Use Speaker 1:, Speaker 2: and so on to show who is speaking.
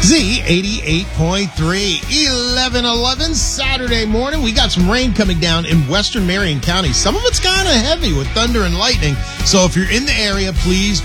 Speaker 1: Z88.3, 11:11 Saturday morning. We got some rain coming down in western Marion County. Some of it's kind of heavy with thunder and lightning. So if you're in the area, please